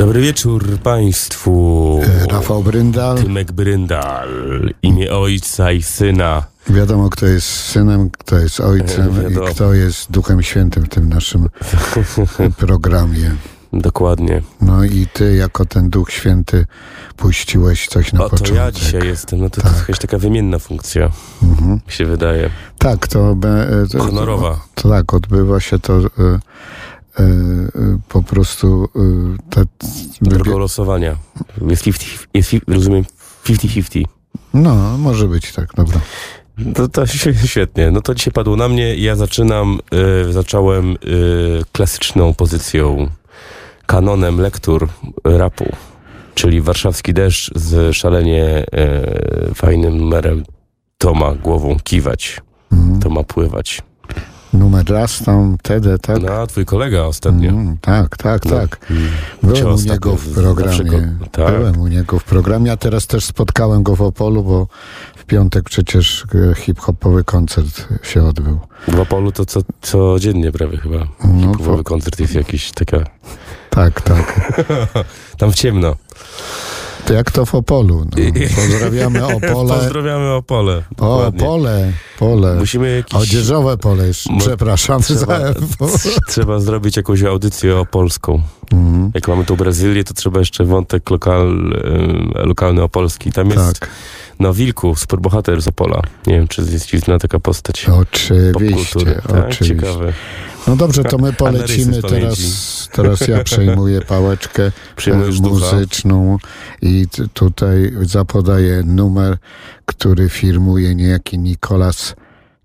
Dobry wieczór Państwu. Rafał Bryndal. Tymek Bryndal. Imię Ojca i Syna. Wiadomo, kto jest Synem, kto jest Ojcem i kto jest Duchem Świętym w tym naszym programie. Dokładnie. No i ty jako ten Duch Święty puściłeś coś na początek. To ja dzisiaj jestem. No to jest jakaś taka wymienna funkcja, mi się wydaje. Tak, to honorowa. To tak, odbywa się to po prostu drogą losowania. Jest rozumiem 50-50. No, może być tak, dobra. To świetnie. No to dzisiaj padło na mnie. Ja zacząłem klasyczną pozycją, kanonem lektur rapu, czyli Warszawski Deszcz z szalenie fajnym numerem Toma Głową kiwać. To ma pływać. Numer raz tam, Tede, tak? No, twój kolega ostatnio. Tak. Byłem u niego w programie. Byłem u niego w programie, a teraz też spotkałem go w Opolu, bo w piątek przecież hip-hopowy koncert się odbył. W Opolu to codziennie prawie chyba. Hip-hopowy koncert jest jakiś taka... Tak. Tam w ciemno. To jak to w Opolu. No. Pozdrawiamy Opole. Pozdrawiamy Opole. Pole. Musimy jakieś... Odzieżowe pole, przepraszam. Trzeba zrobić jakąś audycję opolską. Jak mamy tu Brazylię, to trzeba jeszcze wątek lokalny opolski. Tam jest Wilku, superbohater z Opola. Nie wiem, czy jest ci znana taka postać. Oczywiście. Ciekawe. No dobrze, to my polecimy teraz ja przejmuję pałeczkę muzyczną i tutaj zapodaję numer, który firmuje niejaki Nicolas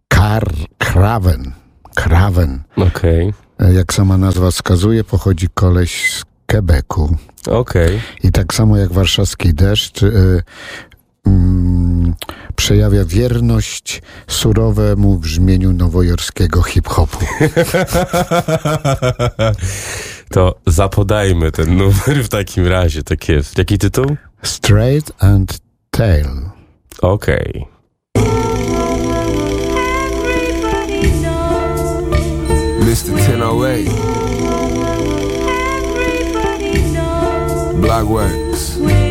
Craven. Okej. Jak sama nazwa wskazuje, pochodzi koleś z Quebecu. Okej. I tak samo jak Warszawski Deszcz przejawia wierność surowemu brzmieniu nowojorskiego hip-hopu. To zapodajmy ten numer w takim razie. Tak jest. Jaki tytuł? Straight and Tail. Okej. Mr. 1008 Blockworks.